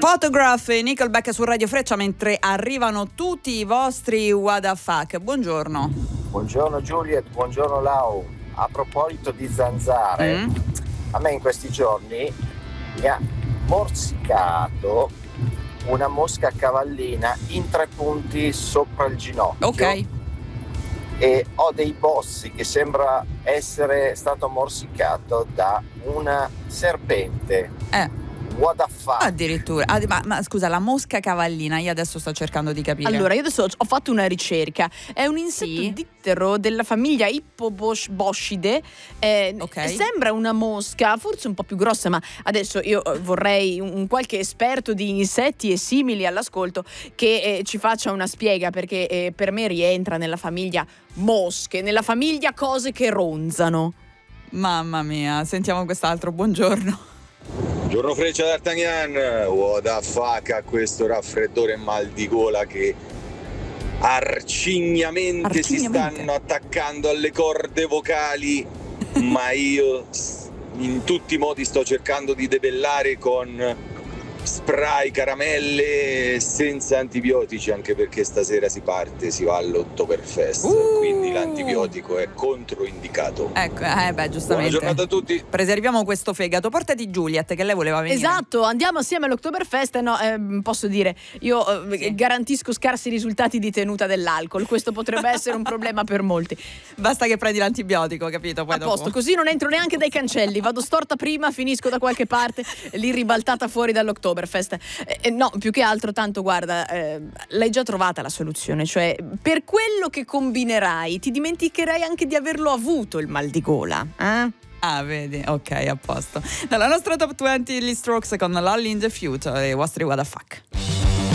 Photograph e Nickelback su Radio Freccia mentre arrivano tutti i vostri what the fuck. Buongiorno. Buongiorno Juliet, buongiorno Lau. A proposito di zanzare, a me in questi giorni mi ha morsicato una mosca cavallina in 3 punti sopra il ginocchio. Ok. E ho dei bossi che sembra essere stato morsicato da una serpente. What the fuck? Addirittura. Ma scusa, la mosca cavallina, io adesso sto cercando di capire. Allora, io adesso ho fatto una ricerca. È un insetto dittero della famiglia Hippoboscidae. Sembra una mosca, forse un po' più grossa, ma adesso io vorrei un qualche esperto di insetti e simili all'ascolto che ci faccia una spiega, perché per me rientra nella famiglia mosche, nella famiglia cose che ronzano. Mamma mia, sentiamo quest'altro. Buongiorno. Buongiorno Freccia d'Artagnan, what the fuck a questo raffreddore e mal di gola che arcignamente si stanno attaccando alle corde vocali, ma io in tutti i modi sto cercando di debellare con spray, caramelle senza antibiotici, anche perché stasera si va all'Oktoberfest, quindi l'antibiotico è controindicato. Ecco, giustamente. Buona giornata a tutti. Preserviamo questo fegato. Portati Juliet, che lei voleva venire. Esatto, andiamo assieme all'Oktoberfest. Posso dire, io garantisco scarsi risultati di tenuta dell'alcol. Questo potrebbe essere un problema per molti. Basta che prendi l'antibiotico, capito? Poi a posto, così non entro neanche dai cancelli. Vado storta prima, finisco da qualche parte, lì ribaltata fuori dall'Oktoberfest. No, più che altro, tanto guarda, l'hai già trovata la soluzione. Cioè, per quello che combinerai, ti dimenticherai anche di averlo avuto il mal di gola, vedi, ok, a posto. Dalla nostra top 20 gli Strokes con Lolly in the Future e i vostri what the fuck.